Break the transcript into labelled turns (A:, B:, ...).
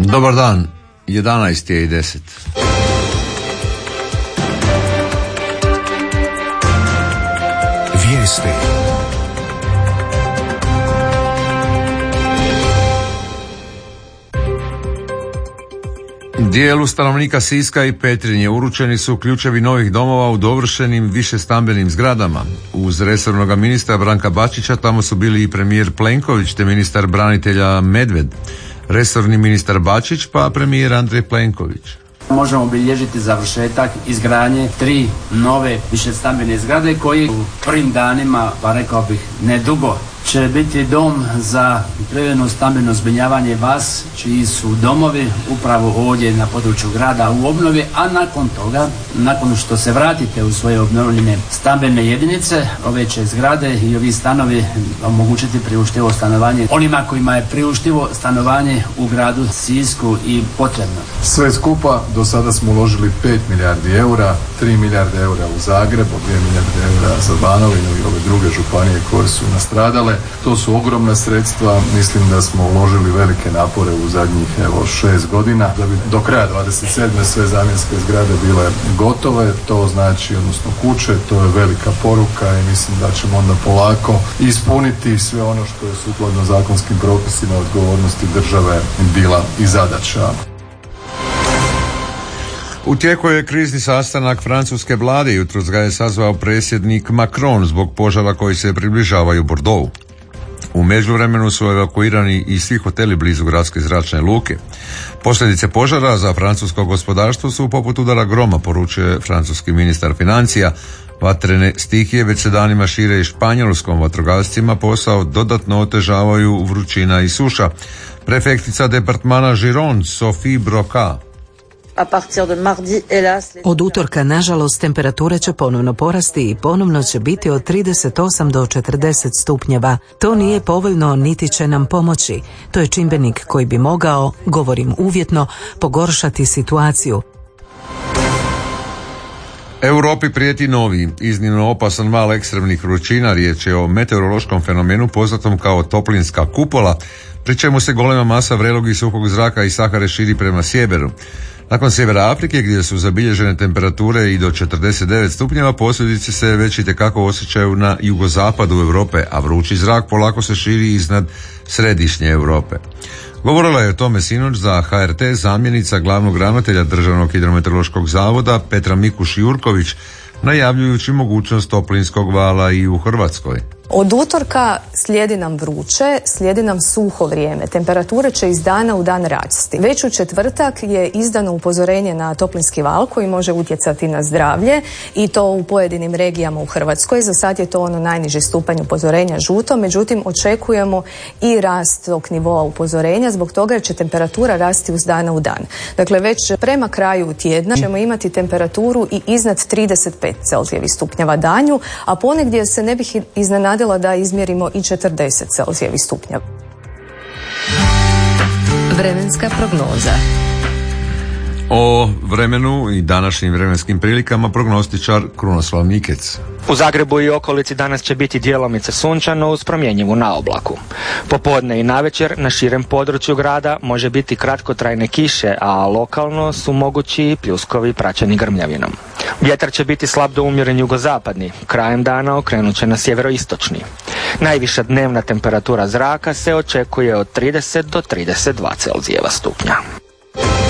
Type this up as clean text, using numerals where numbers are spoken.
A: Dobar dan, 11:10.
B: Vijesti.
A: Dijelu stanovnika Siska i Petrinje uručeni su ključevi novih domova u dovršenim višestambenim zgradama. Uz resornog ministra Branka Bačića tamo su bili i premijer Plenković te ministar branitelja Medved. Resorni ministar Bačić pa premijer Andrej Plenković.
C: Možemo obilježiti završetak izgradnje 3 nove višestambene zgrade koji u prvim danima, pa rekao bih nedugo, će biti dom za privremeno stambeno zbrinjavanje vas čiji su domovi upravo ovdje na području grada u obnovi, a nakon toga, nakon što se vratite u svoje obnovljene stambene jedinice, ove će zgrade i ovi stanovi omogućiti priuštivo stanovanje onima kojima je priuštivo stanovanje u gradu Sisku i potrebno.
D: Sve skupa do sada smo uložili 5 milijardi eura, 3 milijarde eura u Zagreb, 2 milijarde eura za Banovinu i ove druge županije koje su nastradale. To su ogromna sredstva, mislim da smo uložili velike napore u zadnjih 6 godina da bi do kraja 27. sve zamjenske zgrade bile gotove, to znači, odnosno kuće, to je velika poruka i mislim da ćemo onda polako ispuniti sve ono što je sukladno zakonskim propisima odgovornosti države bila i zadaća.
A: U tijeku je krizni sastanak francuske vlade, jutros ga je sazvao predsjednik Macron zbog požara koji se približavaju Bordeauxu. U međuvremenu su evakuirani i svi hoteli blizu gradske zračne luke. Posljedice požara za francusko gospodarstvo su poput udara groma, poručuje francuski ministar financija. Vatrene stihije već se danima šire i španjolskom, vatrogascima posao dodatno otežavaju vrućina i suša. Prefektica departmana Gironde, Sophie Broca.
E: Od utorka, nažalost, temperature će ponovno porasti i ponovno će biti od 38 do 40 stupnjeva. To nije povoljno niti će nam pomoći. To je čimbenik koji bi mogao, govorim uvjetno, pogoršati situaciju.
A: Europi prijeti novi, iznimno opasan val ekstremnih vrućina. Riječ je o meteorološkom fenomenu poznatom kao toplinska kupola, pri čemu se golema masa vrelog i suhog zraka iz Sahare širi prema sjeveru. Nakon sjevera Afrike, gdje su zabilježene temperature i do 49 stupnjeva, posljedice se već itekako osjećaju na jugozapadu Europe, a vrući zrak polako se širi iznad središnje Europe. Govorila je o tome sinoć za HRT zamjenica glavnog ravnatelja Državnog hidrometeorološkog zavoda Petra Mikuš-Jurković, najavljujući mogućnost toplinskog vala i u Hrvatskoj.
F: Od utorka slijedi nam vruće, slijedi nam suho vrijeme. Temperature će iz dana u dan rasti. Već u četvrtak je izdano upozorenje na toplinski val koji može utjecati na zdravlje i to u pojedinim regijama u Hrvatskoj. Za sad je to ono najniži stupanj upozorenja žuto, međutim očekujemo i rast tog nivoa upozorenja zbog toga jer će temperatura rasti iz dana u dan. Dakle, već prema kraju tjedna ćemo imati temperaturu i iznad 35 Celzijevih stupnjeva danju, a ponegdje se ne bih iznenadila da izmjerimo i 40 Celzijevih stupnjeva.
E: Vremenska prognoza.
A: O vremenu i današnjim vremenskim prilikama prognostičar Krunoslav Mikec.
G: U Zagrebu i okolici danas će biti djelomice sunčano uz promjenjivu naoblaku. Popodne i navečer na širem području grada može biti kratkotrajne kiše, a lokalno su mogući i pljuskovi praćeni grmljavinom. Vjetar će biti slab do umjeren jugozapadni, krajem dana okrenut će na sjeveroistočni. Najviša dnevna temperatura zraka se očekuje od 30 do 32 Celzijeva stupnja.